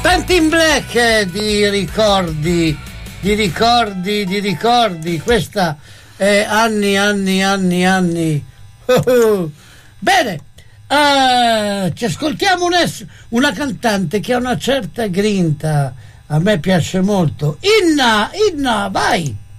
Tanti in Black di ricordi, questa è anni. Bene, ci ascoltiamo una cantante che ha una certa grinta, a me piace molto. Inna, vai!